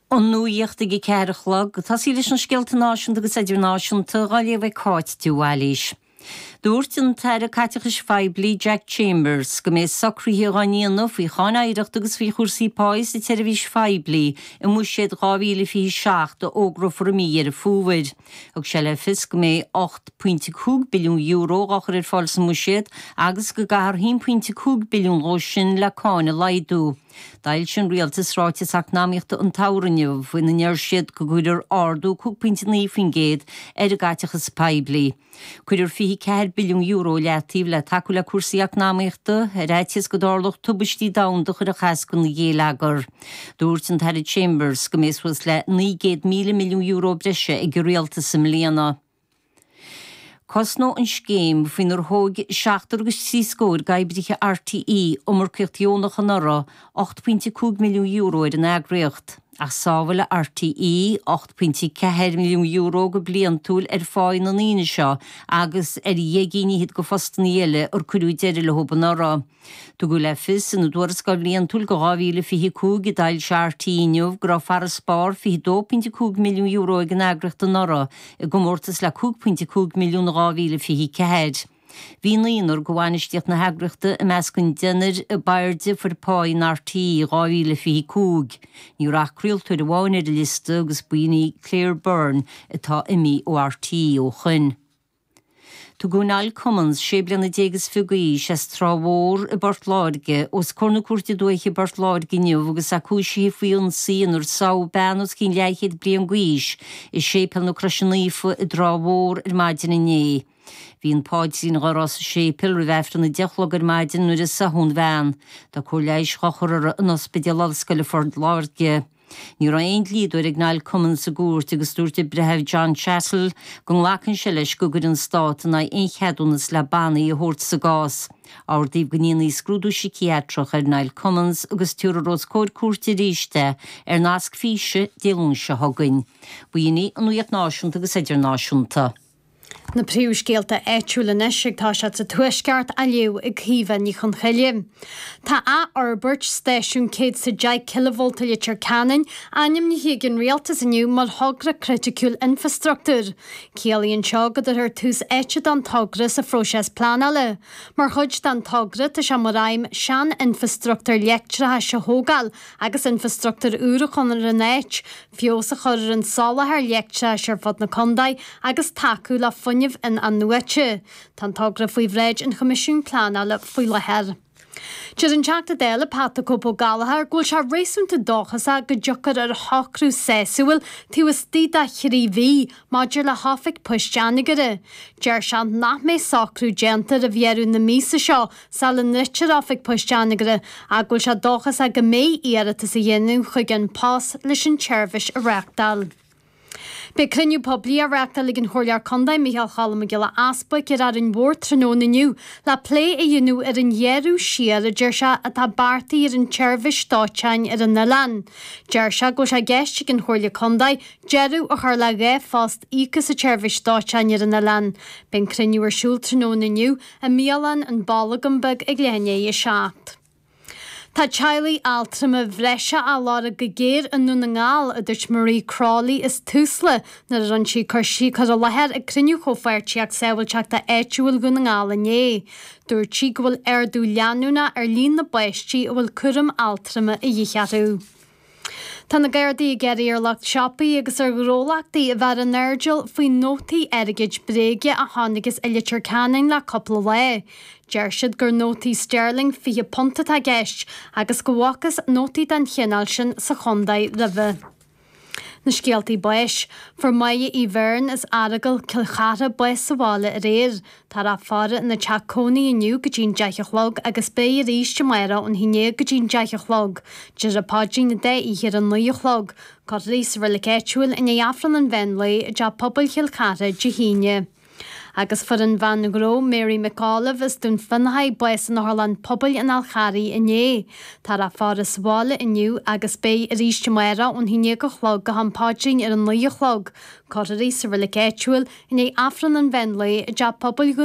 An nuíocht ag ceirichlog, tá sí leis an scialta náisiúnta agus idir náisiúnta gáile bheith cáit dúhailís. Dúirt an teire caiteachas feibli Jack Chambers go mé sacríthe gáíanamh faoi chána éireacht agus faoi chuirsaí páis i teirihís feibli I mu séad 2016 de ógra formí ar a fúhaid. Ag se le fis go mé 8.2 billiún euro gachar ar fáil sa mu séad agus go gahar 1.2 billiún sin le cána laidú. Dail sin rialtas ráitis acnáíochta an tauranniu bhuiine near siad go gúidir ardú 2.9 géad ar a gaiteachas peibli. Cuidir fi 4 billiún euro leatíh le taú le cuasaí acnáíochta ar éitis go dálach tubistí damdach ar a chascun na géalagar. Dúirt an teire Chambers go mésfuas le 900 milliún euro breise ag go rialtas sa mbliana. Cosnó an scéim faoin ar thóg 7 agus 6 scóir gaibrithe RTE ommarceachtaíonach an ara 8.2 milliún euro ar an agréocht. Ach sábhfuil RTE 8.4 milliún euro go blian túil ar fáin an íine seo agus ar dhéagíní hit go fostanaíile ar cuiú deidir le hoban ara. Tu go le fis in dúras go blian túil go 2022 i dail se RTE-neamh gra far a spár fi 2.2 milliún euro ag an agreacht an ara I go mórtas le 2.2 milliún 2024. Bhí líonar go bhhainisteocht na heagreachta I meascin deanir a bairde for páin RTE 2025. Ní rachríaltar a bháin ar a lista agus buoine Claire Byrne atá imi ó RTE ó chun. Tu gúnáil Cummins sé blianna dégus fugaí sé strámhór I Bart Láirge os corna cuairte dúiche Bart Láirge niuh agus acúisi faoin síonar sao beanús cín leichead blian guís I sépel na crasinaífa I drámhór ar maidin inné. Bhín páid sín gárás sépil ri bheftan na deachlog ar maidin nuair is sahún bhean, Tá chuir leis chachar an ospidéal scoile Fort Láirge. Ní ra ein líadúir ag náil Cummins a gúirt agus dúirte brethebh John Chattel go nglacan se leis go gur an stát na eincheadúnas le bannaí a thuirt sa gás. Ardíobh go níonaí scrúdú psichiatrach ar náil Cummins agus túrarós cóid cuairte ríiste ar nasc físe déalún se thugainn. Buoine an nuíocht náisiúnta agus idir náisiúnta. Na príomhscéalta éitiúla neisig tá se sa tuaisceart a liú ag híomh ní chun chaile. Tá a Orbert stéisiún céad sa 10 kV litir canan aim na hiagin rialtas aniu mar thogra critical infrastructure. Céalaíonn seo go ar tús éite don togra sa phróiseas plánala. Mar chuid don togra tá se mar raim sean infrastructure leictrathe se hógal agus infrastructure úra chun ar an éit, fios a chur an sálathar leictrathe sear fod na condaid agus taú le funineh in an nuaite. Tá togra faoi bhréid an chomisisiún plánala faoi lehead. Tir an teachta déile pata cópó galahar ghfuil se réisúnta dóchas a go deochar ar thocrú séisiúil tíos tíad a chríomhí maidir le hafic puisteanigare. Deir sean nach mé sacrú gentar a bhéarú na mísa seo sa le nitir hafic puisteanigare a ghfuil se dóchas a go mé iarata sa dhéanú chuig an pás leis an tseirbhis a reachtal. Be cruniú poblí a reachta lig an chóirlear condaid Michael Challam a gile aspa gur ar an bhór tróna nniu le plé a dionú ar an dhéarú siar a deir se a tá bartaí ar an tseirbhis státein ar an nalan. Deir se go se gceiste an chóirlear condaid dearú a chuir le ré fást íchas a tseirbhis státein ar an nalan. Ben cruniú ar siúl tróna nniu a míalan an ballagambug ag léine i seacht. Tá Charlie Altrama bhreise a lára go géir an nuna ngáil a dúirt Marie Crawley is túsla na ran si chuirsí chu a lehead a cruniú chófeirteach saoilteach a éitiúil go na ngála né. Dúirt si go bhfuil ardú leanúna ar líon na baistí a bhfuil cuirim Altrama i dhéchearú. Tá na gairdaí a geirí ar lecht sioppaí agus ar grólaachtaí a bheit an nerdeal faoi nótaí airgid bréige a tháinagus i litir canin le coppla le. Deir siad gur nótaí sterling fiche ponta a gceist agus go bhhachas nótaí den chinál sin sa chondaid ribhe. Na scialtaí buis, for maia í bhearn is aragal cilchata buis sa bhála a réir. Tá a fara na teacónaí iniu go dtín deichelog agus bé a ríiste maira an hiné go dtín deichelog. Deir a pádín na dé íhir an nuichlog. Cod rís rile éitiúil in éafran an bhenlaí de pobl cilchata de híine. Agus for an bhean gró Mary McAuliffe is dún finnaid bues an Harlan pobl in Alcharí inné. Tá a far is bhála iniu agus bé a ríiste maira ón hiné go chlog go hampádín ar an nuichlog. Cod a rís rile éitiúil in afran an bhenlaí de pobl